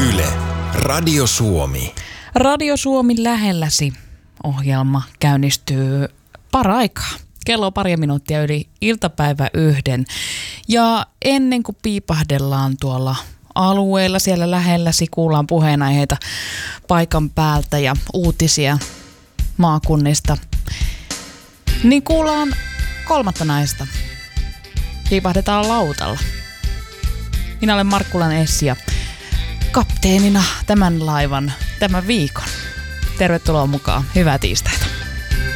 Yle, Radio Suomi. Radio Suomi lähelläsi ohjelma käynnistyy paraikaa. Kello on pari minuuttia yli iltapäivä 1. Ja ennen kuin piipahdellaan tuolla alueella siellä lähelläsi, kuullaan puheenaiheita paikan päältä ja uutisia maakunnista, niin kuullaan kolmatta naista. Piipahdetaan lautalla. Minä olen Markkulan Essi ja kapteenina tämän laivan, tämän viikon. Tervetuloa mukaan. Hyvää tiistaita.